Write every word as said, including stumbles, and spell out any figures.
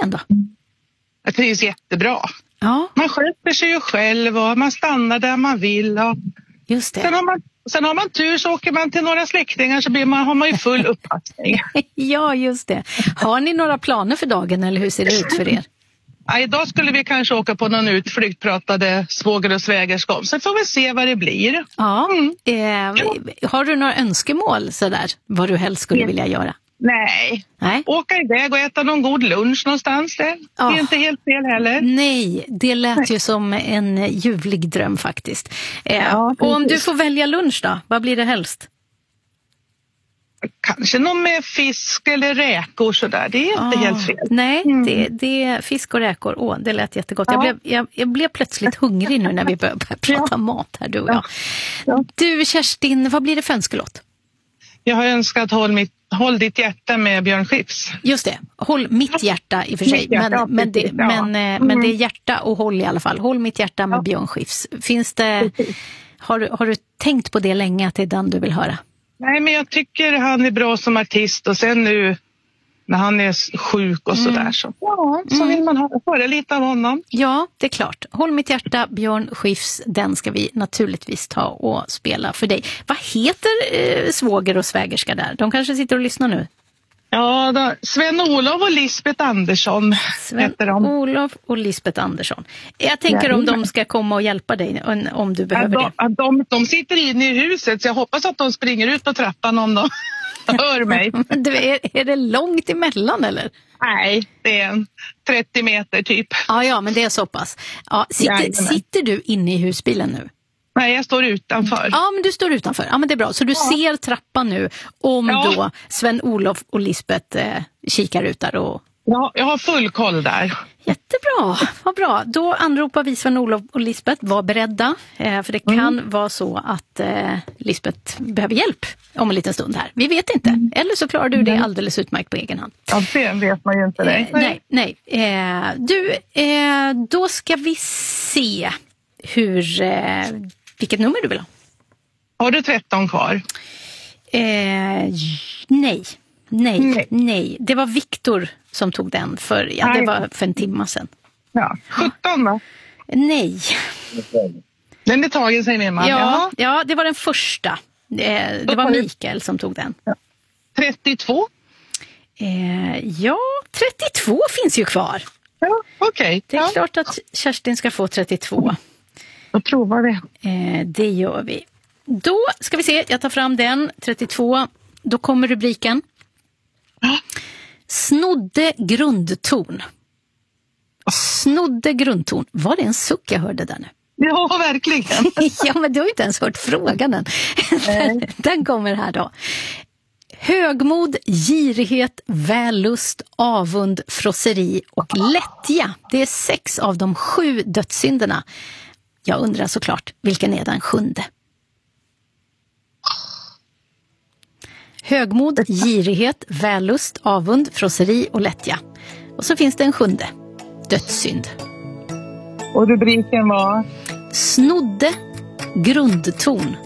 familjen då? Jag trivs jättebra. Ja. Man sköter sig ju själv och man stannar där man vill. Och just det. Sen har man, sen har man tur så åker man till några släktingar så blir man, har man ju full upppassning. Ja, just det. Har ni några planer för dagen eller hur ser det ut för er? Ja, idag skulle vi kanske åka på någon utflykt, pratade svåger och svägerskap. Så får vi se vad det blir. Ja. Mm. Eh, har du några önskemål sådär? Vad du helst skulle vilja göra? Nej. Nej. Åka iväg och äta någon god lunch någonstans. Det är Oh. inte helt fel heller. Nej, det lät Nej. ju som en ljuvlig dröm faktiskt. Eh, Ja, och om du får välja lunch då, vad blir det helst? Kanske någon med fisk eller räkor sådär. Det är inte oh. helt fel. Nej, mm. det, det är fisk och räkor. Åh, det lät jättegott. Ja. Jag, blev, jag, jag blev plötsligt hungrig nu när vi började prata ja. mat här, du och jag. Ja. Ja. Du Kerstin, vad blir det för önskelåt? Jag har önskat håll, mitt, håll ditt hjärta med Björn Skifs. Just det, håll mitt hjärta i och för sig. Hjärta, men, men, det, ja. men, mm. men det är hjärta och håll i alla fall. Håll mitt hjärta med ja. Björn Skifs. Finns det, har, har du tänkt på det länge att det är den du vill höra? Nej, men jag tycker han är bra som artist och sen nu när han är sjuk och sådär mm. så, ja, så mm. vill man höra lite av honom. Ja, det är klart. Håll mitt hjärta, Björn Skifs, den ska vi naturligtvis ta och spela för dig. Vad heter eh, svåger och svägerska där? De kanske sitter och lyssnar nu. Ja, då, Sven-Olof och Lisbeth Andersson heter de. Sven-Olof och Lisbeth Andersson. Jag tänker ja, om de ska komma och hjälpa dig om du behöver ja, de, det. De, de sitter inne i huset så jag hoppas att de springer ut på trappan om de hör mig. Du, är, är det långt emellan eller? Nej, det är en trettio meter typ. Ja, ja, men det är så pass. Ja, sitter, sitter du inne i husbilen nu? Nej, jag står utanför. Ja, men du står utanför. Ja, men det är bra. Så du ja. ser trappan nu om ja. då Sven-Olof och Lisbeth eh, kikar ut där och... Ja, jag har full koll där. Jättebra, vad bra. Då anropar vi Sven-Olof och Lisbeth, var beredda. Eh, för det kan mm. vara så att eh, Lisbeth behöver hjälp om en liten stund här. Vi vet inte. Mm. Eller så klarar du det alldeles utmärkt på egen hand. Ja, det vet man ju inte. Eh, nej, nej. Eh, du, eh, då ska vi se hur... Eh, vilket nummer du vill ha. Har du tretton kvar? Eh, nej. Nej, nej, nej. Det var Viktor som tog den för, ja, det var för en timme sedan. Ja, sjutton då? Nej. Den är tagen, säger min man. Ja, ja, det var den första. Det, det var Mikael som tog den. Ja. trettiotvå? Eh, ja, trettiotvå finns ju kvar. Ja, okej. Okay. Det är ja. klart att Kerstin ska få trettiotvå. Då provar vi. Eh, det gör vi. Då ska vi se, jag tar fram den, trettiotvå. Då kommer rubriken. Snodde grundton. Snodde grundton. Var det en suck jag hörde där nu? Ja, verkligen. Ja, men du har ju inte ens hört frågan än. Den, den kommer här då. Högmod, girighet, vällust, avund, frosseri och lättja. Det är sex av de sju dödssynderna. Jag undrar såklart, vilken är den sjunde? Högmod, girighet, vällust, avund, frosseri och lättja. Och så finns det en sjunde. Dödssynd. Och rubriken var? Snodde grundton.